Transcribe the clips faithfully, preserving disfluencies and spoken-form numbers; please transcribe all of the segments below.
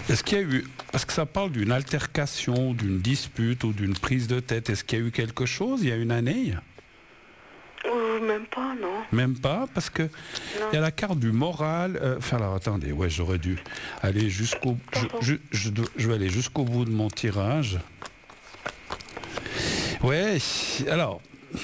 Est-ce qu'il y a eu, parce que ça parle d'une altercation, d'une dispute ou d'une prise de tête, est-ce qu'il y a eu quelque chose il y a une année? Euh, même pas, non. Même pas, parce que il y a la carte du moral. Euh, enfin, alors attendez, ouais, j'aurais dû aller jusqu'au. Je, je, je, dois- je vais aller jusqu'au bout de mon tirage. Ouais, alors.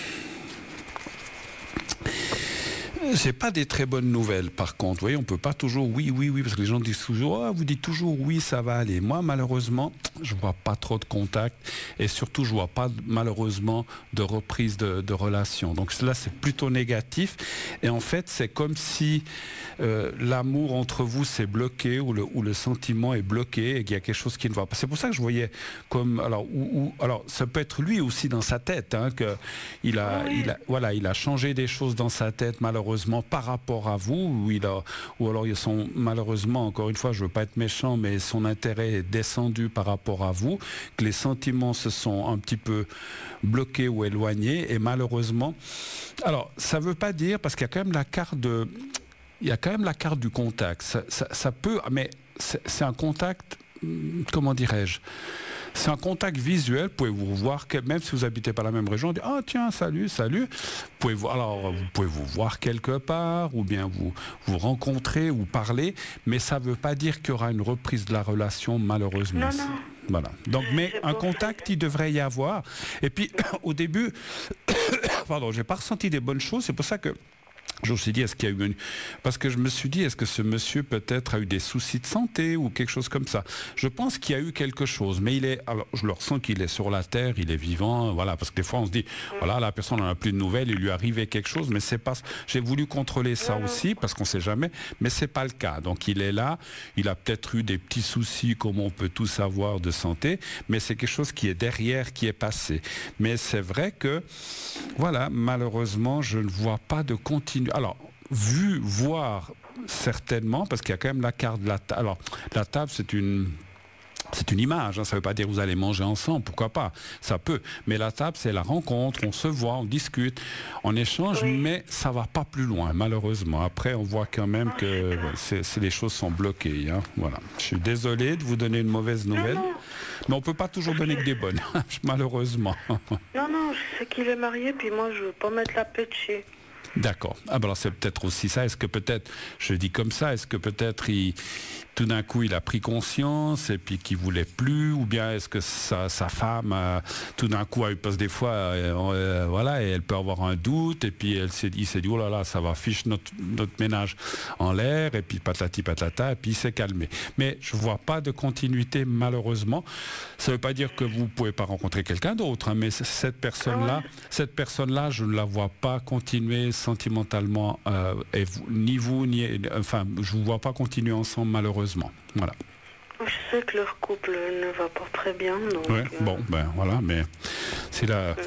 C'est pas des très bonnes nouvelles, par contre. Vous voyez, on peut pas toujours oui, oui, oui, parce que les gens disent toujours, ah, vous dites toujours oui, ça va aller. Moi, malheureusement, je vois pas trop de contact et surtout, je vois pas malheureusement de reprise de, de relation. Donc là, c'est plutôt négatif. Et en fait, c'est comme si euh, l'amour entre vous s'est bloqué ou le, ou le sentiment est bloqué et qu'il y a quelque chose qui ne va pas. C'est pour ça que je voyais comme alors, ou, ou, alors ça peut être lui aussi dans sa tête, hein, que il a, Oui. il a, voilà, il a changé des choses dans sa tête malheureusement par rapport à vous, ou il a, ou alors ils sont malheureusement, encore une fois, je veux pas être méchant, mais son intérêt est descendu par rapport à vous, que les sentiments se sont un petit peu bloqués ou éloignés, et malheureusement, alors ça veut pas dire parce qu'il y a quand même la carte de, il y a quand même la carte du contact, ça, ça, ça peut, mais c'est, c'est un contact, comment dirais-je? C'est un contact visuel, vous pouvez vous voir, même si vous habitez pas la même région, dire, ah tiens, salut, salut. Vous pouvez voir, alors vous pouvez vous voir quelque part, ou bien vous vous rencontrer ou parler, mais ça veut pas dire qu'il y aura une reprise de la relation, malheureusement. Non, non. Voilà. Donc, mais C'est un pour contact, ça. il devrait y avoir. Et puis, au début, pardon, j'ai pas ressenti des bonnes choses, c'est pour ça que je me suis dit, est-ce qu'il y a eu une... Parce que je me suis dit, est-ce que ce monsieur peut-être a eu des soucis de santé ou quelque chose comme ça? Je pense qu'il y a eu quelque chose, mais il est... Alors, je le ressens qu'il est sur la terre, il est vivant, voilà, parce que des fois on se dit, voilà, la personne n'en a plus de nouvelles, il lui est arrivé quelque chose, mais c'est pas... J'ai voulu contrôler ça aussi, parce qu'on sait jamais, mais c'est pas le cas. Donc il est là, il a peut-être eu des petits soucis, comme on peut tous avoir de santé, mais c'est quelque chose qui est derrière, qui est passé. Mais c'est vrai que, voilà, malheureusement, je ne vois pas de continu. Alors, vu, voir, certainement, parce qu'il y a quand même la carte de la table. Alors, la table, c'est une... C'est une image, hein, ça ne veut pas dire que vous allez manger ensemble, pourquoi pas, ça peut. Mais la table, c'est la rencontre, on se voit, on discute, on échange, Oui. mais ça ne va pas plus loin, malheureusement. Après, on voit quand même Oh, que super. ouais, c'est, c'est, les choses sont bloquées. Hein, voilà. Je suis désolé de vous donner une mauvaise nouvelle, non. mais on ne peut pas toujours donner que des bonnes, malheureusement. Non, non, je sais qu'il est marié, puis moi, je veux pas mettre la paix dessus. D'accord. Ah ben alors c'est peut-être aussi ça. Est-ce que peut-être, je dis comme ça, est-ce que peut-être il, tout d'un coup il a pris conscience et puis qu'il voulait plus, ou bien est-ce que sa, sa femme euh, tout d'un coup a eu, parce que des fois euh, euh, voilà, et elle peut avoir un doute et puis elle s'est dit, il s'est dit oh là là ça va fiche notre, notre ménage en l'air et puis patati patata et puis il s'est calmé. Mais je vois pas de continuité malheureusement. Ça veut pas dire que vous pouvez pas rencontrer quelqu'un d'autre, hein, mais c- cette personne-là, Ah ouais. cette personne-là, je ne la vois pas continuer sentimentalement, euh, et vous, ni vous, ni... Enfin, je ne vous vois pas continuer ensemble, malheureusement. Voilà. Je sais que leur couple ne va pas très bien, donc... Ouais, euh, bon, ben voilà, mais c'est la...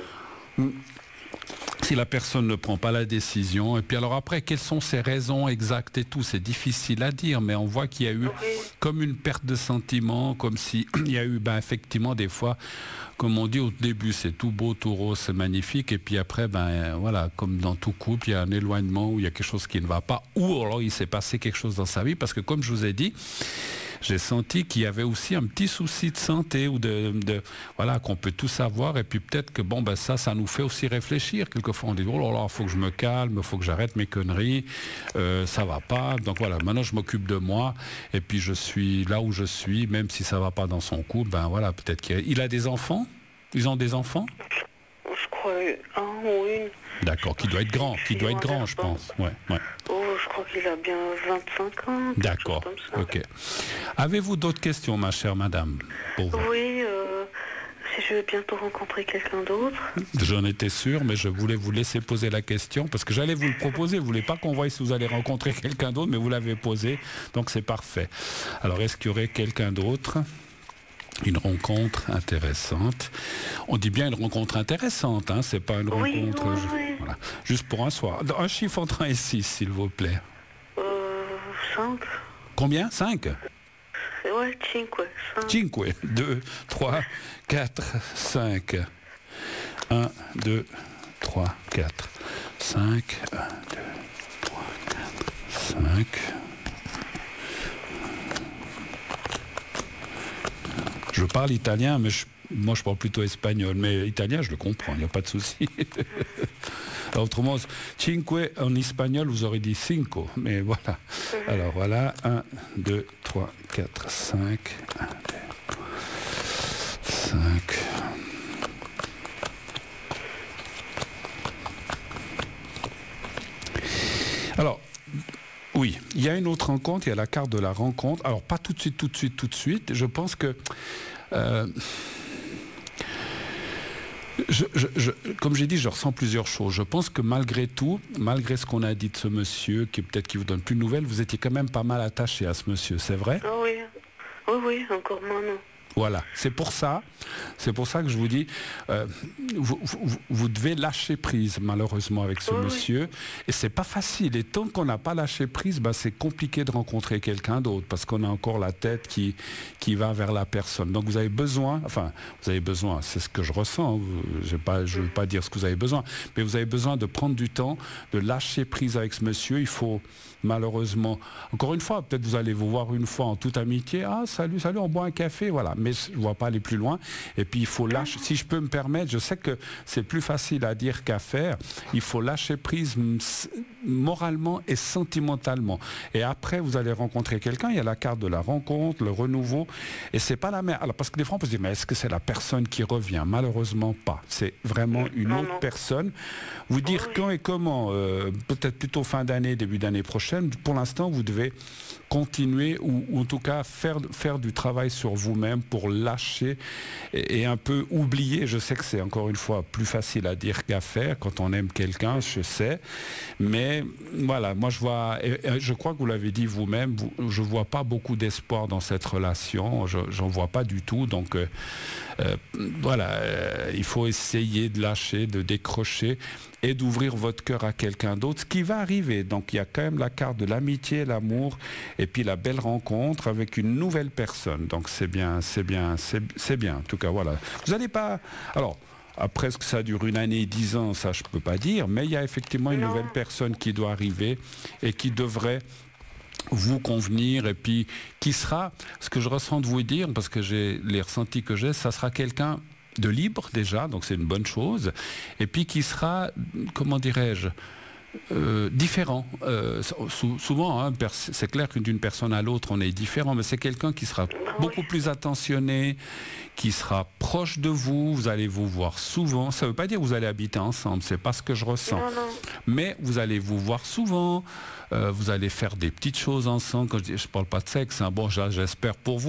Si la personne ne prend pas la décision, et puis alors après, quelles sont ses raisons exactes et tout, c'est difficile à dire, mais on voit qu'il y a eu Oui. comme une perte de sentiment, comme si il y a eu, ben effectivement, des fois, comme on dit au début, c'est tout beau, tout rose, c'est magnifique, et puis après, ben euh, voilà, comme dans tout couple, il y a un éloignement où il y a quelque chose qui ne va pas, ou alors il s'est passé quelque chose dans sa vie, parce que comme je vous ai dit, j'ai senti qu'il y avait aussi un petit souci de santé ou de, de voilà, qu'on peut tout savoir, et puis peut-être que bon ben ça ça nous fait aussi réfléchir quelquefois. On dit oh là là, faut que je me calme, faut que j'arrête mes conneries, euh, ça va pas, donc voilà, maintenant je m'occupe de moi et puis je suis là où je suis, même si ça va pas dans son couple, ben voilà, peut-être qu'il a, il a des enfants. Ils ont des enfants? Je crois un ou une. D'accord, qui doit être grand, qui doit être grand, je pense. Ouais, ouais. Oh, je crois qu'il a bien vingt-cinq ans. quelque D'accord, chose comme ça. ok. Avez-vous d'autres questions, ma chère madame, pour vous? Oui, euh, si je vais bientôt rencontrer quelqu'un d'autre. J'en étais sûr, mais je voulais vous laisser poser la question, parce que j'allais vous le proposer. Vous voulez pas qu'on voie si vous allez rencontrer quelqu'un d'autre, mais vous l'avez posé, donc c'est parfait. Alors, est-ce qu'il y aurait quelqu'un d'autre? Une rencontre intéressante. On dit bien une rencontre intéressante, hein, c'est pas une Oui, rencontre oui, ju- oui. voilà, juste pour un soir. Un chiffre entre un et six, s'il vous plaît. Euh, cinq. Combien? Cinq? Ouais, cinq, ouais. cinq. Cinque, deux, trois, quatre, cinq. un, deux, trois, quatre, cinq. un, deux, trois, quatre, cinq. Je parle italien, mais je, moi je parle plutôt espagnol. Mais italien, je le comprends, il n'y a pas de souci. Autrement, cinque en espagnol, vous aurez dit cinco. Mais voilà. Alors voilà, un, deux, trois, quatre, cinq. un, deux, cinq. Alors, oui, il y a une autre rencontre, il y a la carte de la rencontre. Alors, pas tout de suite, tout de suite, tout de suite. Je pense que... Euh, je, je, je, comme j'ai dit, je ressens plusieurs choses. Je pense que malgré tout, malgré ce qu'on a dit de ce monsieur, qui peut-être qui vous donne plus de nouvelles, vous étiez quand même pas mal attaché à ce monsieur, c'est vrai? Ah oui, oui, oui, encore maintenant. Voilà, c'est pour ça, c'est pour ça que je vous dis, euh, vous, vous, vous devez lâcher prise malheureusement avec ce oui, monsieur, oui. et c'est pas facile. Et tant qu'on n'a pas lâché prise, bah, c'est compliqué de rencontrer quelqu'un d'autre parce qu'on a encore la tête qui qui va vers la personne. Donc vous avez besoin, enfin vous avez besoin, c'est ce que je ressens. Je ne veux pas dire ce que vous avez besoin, mais vous avez besoin de prendre du temps, de lâcher prise avec ce monsieur. Il faut malheureusement, encore une fois, peut-être vous allez vous voir une fois en toute amitié, ah salut, salut, on boit un café, voilà. Mais je ne vois pas aller plus loin. Et puis il faut lâcher, si je peux me permettre, je sais que c'est plus facile à dire qu'à faire, il faut lâcher prise moralement et sentimentalement. Et après, vous allez rencontrer quelqu'un, il y a la carte de la rencontre, le renouveau, et c'est pas la même. Alors, parce que des fois, on peut se dire, mais est-ce que c'est la personne qui revient? Malheureusement pas. C'est vraiment une non, autre non. personne. Vous dire oui. quand et comment, euh, peut-être plutôt fin d'année, début d'année prochaine, pour l'instant, vous devez continuer ou, ou en tout cas faire, faire du travail sur vous-même pour lâcher et, et un peu oublier. Je sais que c'est encore une fois plus facile à dire qu'à faire quand on aime quelqu'un, je sais, mais voilà, moi je vois, et, et je crois que vous l'avez dit vous-même, vous, je vois pas beaucoup d'espoir dans cette relation, je, j'en vois pas du tout, donc euh, euh, voilà, euh, il faut essayer de lâcher, de décrocher et d'ouvrir votre cœur à quelqu'un d'autre, ce qui va arriver. Donc il y a quand même la carte de l'amitié, l'amour, et puis la belle rencontre avec une nouvelle personne. Donc c'est bien, c'est bien, c'est, c'est bien. En tout cas, voilà. Vous n'allez pas... Alors, après, est-ce que ça dure une année, dix ans, ça je ne peux pas dire, mais il y a effectivement une Non. nouvelle personne qui doit arriver et qui devrait vous convenir, et puis qui sera, ce que je ressens de vous dire, parce que j'ai les ressentis que j'ai, ça sera quelqu'un de libre déjà, donc c'est une bonne chose, et puis qui sera, comment dirais-je, euh, différent. Euh, sou- souvent, hein, pers- c'est clair que d'une personne à l'autre, on est différent, mais c'est quelqu'un qui sera beaucoup plus attentionné, qui sera proche de vous, vous allez vous voir souvent. Ça ne veut pas dire que vous allez habiter ensemble, c'est pas ce que je ressens. Non, non. Mais vous allez vous voir souvent, euh, vous allez faire des petites choses ensemble. Quand je dis, je parle pas de sexe, hein, bon, j'espère pour vous.